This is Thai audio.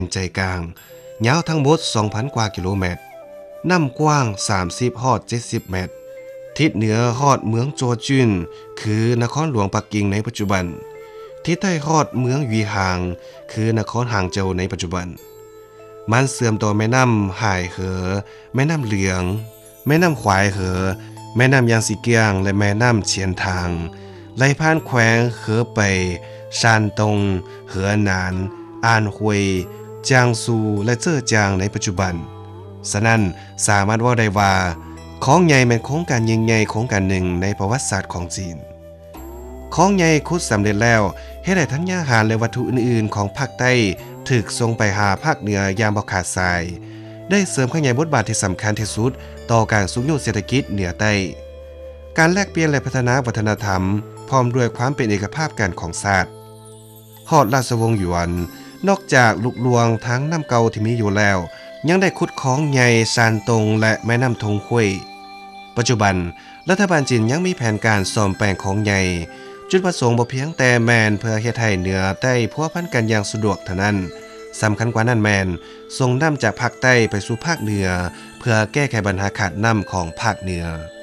ใจกลางยาวทั้งหมด 2,000 กว่ากิโลเมตรน้ำกว้าง30ฮอด70 เมตรทิศเหนือฮอดเมืองโจวจุนคือนครหลวงปักกิ่งในปัจจุบันทิศใต้ฮอดเมืองหวีหางคือนครหางโจวในปัจจุบันมันเสื่อมต่อแม่น้ำห่ายเหอแม่น้ำเหลืองแม่น้ำขวายเหอแม่น้ำยางสีเกียงและแม่น้ำเฉียนทางไหลผ่านแขวงเหอไปชานตงเหอหนานอ่านฮวยจางซูและเจ้อจางในปัจจุบันฉะนั้นสามารถว่าได้ว่าของใหญ่เป็นโครงการยิ่งใหญ่โครงการหนึ่งในประวัติศาสตร์ของจีนของใหญ่ขุดสำเร็จแล้วเฮ็ดให้ธัญญาหารและวัตถุอื่นๆของภาคใต้ถูกส่งไปหาภาคเหนืออย่างบ่ขาดสายได้เสริมขยายบทบาทที่สำคัญที่สุดต่อการสุขยอดเศรษฐกิจเหนือใต้การแลกเปลี่ยนและพัฒนาวัฒนธรรมพร้อมด้วยความเป็นเอกภาพกันของชาติฮอดราชวงศ์หยวนนอกจากลุกลวงทั้งน้ำเก่าที่มีอยู่แล้วยังได้ขุดของใหญ่ซานตงและแม่น้ำทงคุ้ยปัจจุบันรัฐบาลจีนยังมีแผนการซ่อมแปลงของใหญ่จุดประสงค์บ่เพียงแต่แมนเพื่อเฮ็ดให้เหนือใต้พัวพันกันอย่างสะดวกเท่านั้นสำคัญกว่านั้นแมนส่งน้ำจากภาคใต้ไปสู่ภาคเหนือเพื่อแก้ไขปัญหาขาดน้ำของภาคเหนือ